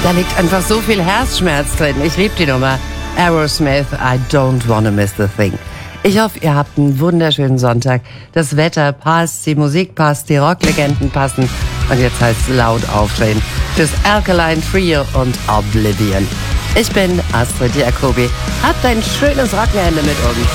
Da liegt einfach so viel Herzschmerz drin. Ich liebe die Nummer. Aerosmith, I don't wanna miss the thing. Ich hoffe, ihr habt einen wunderschönen Sonntag. Das Wetter passt, die Musik passt, die Rocklegenden passen. Und jetzt heißt es laut aufdrehen. Fürs Alkaline Trio und Oblivion. Ich bin Astrid Jacobi. Habt ein schönes Wochenende mit uns.